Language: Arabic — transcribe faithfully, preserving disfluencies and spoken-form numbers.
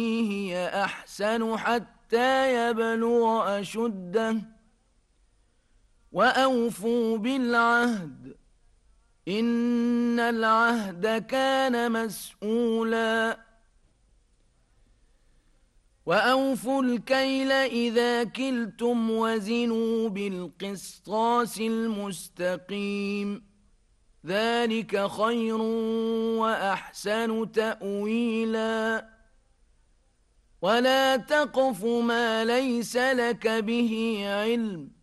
هي أحسن حتى يبلغ أشده وأوفوا بالعهد إن العهد كان مسؤولا وأوفوا الكيل إذا كلتم وزنوا بالقسطاس المستقيم ذلك خير وأحسن تأويلا ولا تقف ما ليس لك به علم